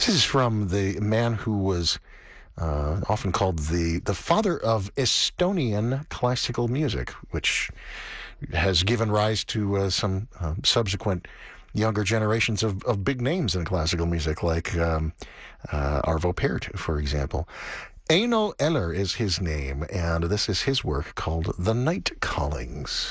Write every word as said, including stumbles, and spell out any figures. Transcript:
This is from the man who was uh, often called the, the father of Estonian classical music, which has given rise to uh, some uh, subsequent younger generations of, of big names in classical music, like um, uh, Arvo Pärt, for example. Eino Eller is his name, and this is his work called The Night Callings.